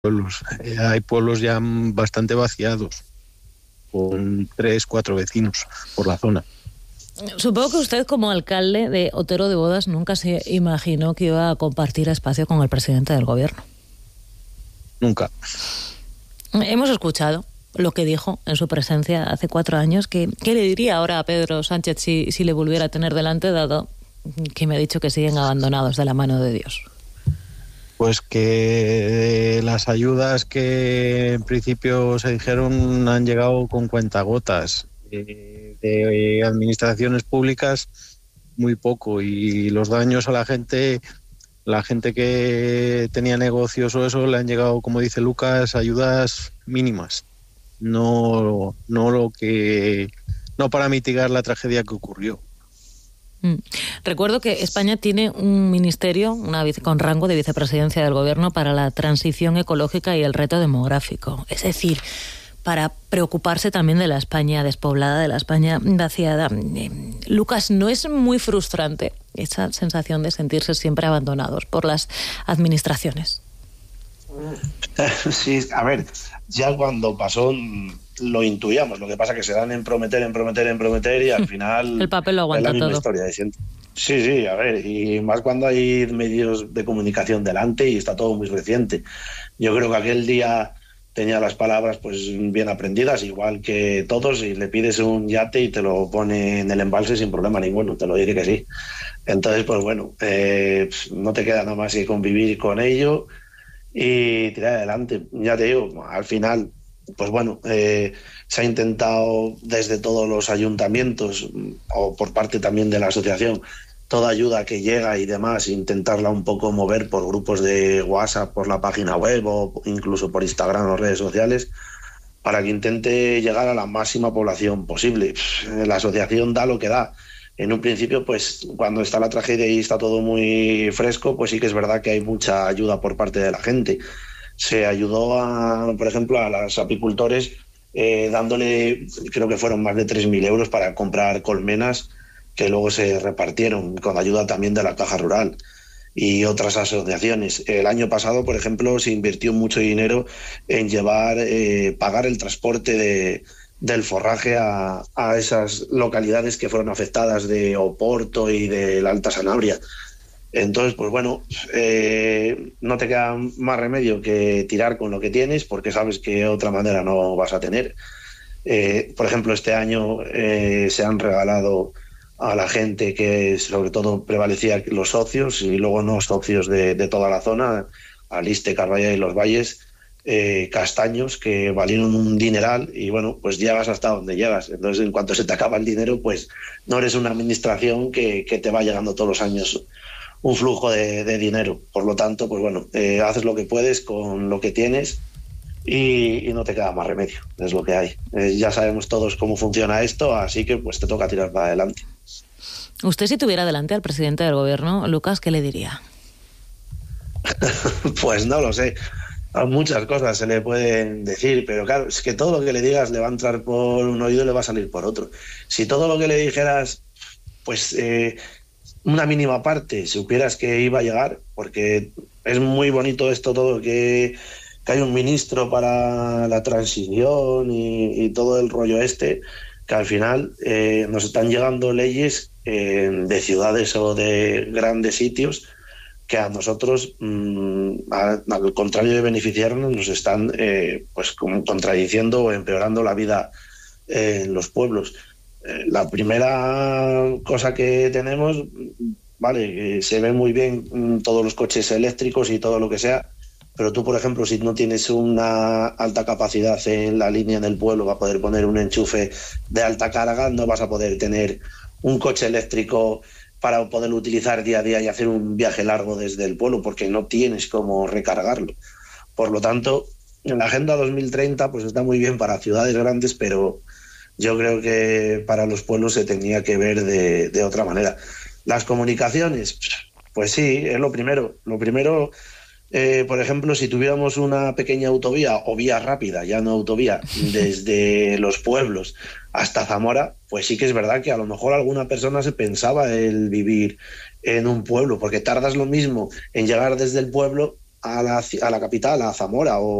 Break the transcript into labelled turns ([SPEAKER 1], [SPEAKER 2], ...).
[SPEAKER 1] pueblos. Hay pueblos ya bastante vaciados, con 3, 4 vecinos por la zona.
[SPEAKER 2] Supongo que usted, como alcalde de Otero de Bodas, nunca se imaginó que iba a compartir espacio con el presidente del gobierno.
[SPEAKER 1] Nunca.
[SPEAKER 2] Hemos escuchado lo que dijo en su presencia hace 4 años. ¿Qué le diría ahora a Pedro Sánchez si le volviera a tener delante, dado que me ha dicho que siguen abandonados de la mano de Dios?
[SPEAKER 1] Pues que las ayudas que en principio se dijeron han llegado con cuentagotas. De administraciones públicas muy poco, y los daños a la gente que tenía negocios o eso, le han llegado, como dice Lucas, ayudas mínimas. No para mitigar la tragedia que ocurrió.
[SPEAKER 2] Recuerdo que España tiene un ministerio, con rango de vicepresidencia del gobierno, para la transición ecológica y el reto demográfico. Es decir, para preocuparse también de la España despoblada, de la España vaciada. Lucas, ¿no es muy frustrante esa sensación de sentirse siempre abandonados por las administraciones?
[SPEAKER 3] Sí, a ver, ya cuando pasó lo intuíamos. Lo que pasa es que se dan en prometer y al final
[SPEAKER 2] el papel lo aguanta
[SPEAKER 3] es la misma
[SPEAKER 2] todo.
[SPEAKER 3] Historia de siempre. Sí, a ver, y más cuando hay medios de comunicación delante y está todo muy reciente. Yo creo que aquel día tenía las palabras pues bien aprendidas, igual que todos, y le pides un yate y te lo pone en el embalse sin problema ninguno, te lo diré que sí. Entonces, pues bueno, no te queda nada más que convivir con ello y tirar adelante. Ya te digo, al final, pues bueno, se ha intentado desde todos los ayuntamientos o por parte también de la asociación, toda ayuda que llega y demás, intentarla un poco mover por grupos de WhatsApp, por la página web o incluso por Instagram o redes sociales, para que intente llegar a la máxima población posible. La asociación da lo que da. En un principio, pues cuando está la tragedia y está todo muy fresco, pues sí que es verdad que hay mucha ayuda por parte de la gente. Se ayudó, por ejemplo, a los apicultores dándole, creo que fueron más de 3.000 euros para comprar colmenas, que luego se repartieron con ayuda también de la Caja Rural y otras asociaciones. El año pasado, por ejemplo, se invirtió mucho dinero en pagar el transporte del forraje a esas localidades que fueron afectadas de Oporto y de la Alta Sanabria. Entonces, pues bueno, no te queda más remedio que tirar con lo que tienes, porque sabes que de otra manera no vas a tener. Por ejemplo, este año se han regalado a la gente, que sobre todo prevalecía los socios y luego no socios de toda la zona, Aliste, Carballal y Los Valles, castaños que valieron un dineral, y bueno, pues llegas hasta donde llegas. Entonces, en cuanto se te acaba el dinero, pues no eres una administración que te va llegando todos los años un flujo de dinero. Por lo tanto, pues bueno, haces lo que puedes con lo que tienes y no te queda más remedio, es lo que hay. Ya sabemos todos cómo funciona esto, así que pues te toca tirar para adelante.
[SPEAKER 2] Usted, si tuviera delante al presidente del gobierno, Lucas, ¿qué le diría?
[SPEAKER 3] Pues no lo sé. A muchas cosas se le pueden decir, pero claro, es que todo lo que le digas le va a entrar por un oído y le va a salir por otro. Si todo lo que le dijeras, pues una mínima parte supieras que iba a llegar, porque es muy bonito esto todo, que hay un ministro para la transición y todo el rollo este, que al final nos están llegando leyes de ciudades o de grandes sitios que a nosotros, al contrario de beneficiarnos, nos están pues como contradiciendo o empeorando la vida en los pueblos. La primera cosa que tenemos, vale, se ve muy bien todos los coches eléctricos y todo lo que sea, pero tú, por ejemplo, si no tienes una alta capacidad en la línea del pueblo para poder poner un enchufe de alta carga, no vas a poder tener un coche eléctrico para poder utilizar día a día y hacer un viaje largo desde el pueblo, porque no tienes cómo recargarlo. Por lo tanto, en la Agenda 2030 pues está muy bien para ciudades grandes, pero yo creo que para los pueblos se tenía que ver de otra manera. Las comunicaciones, pues sí, es lo primero. Lo primero, por ejemplo, si tuviéramos una pequeña autovía o vía rápida, ya no autovía, desde los pueblos hasta Zamora, pues sí que es verdad que a lo mejor alguna persona se pensaba el vivir en un pueblo, porque tardas lo mismo en llegar desde el pueblo a la capital, a Zamora o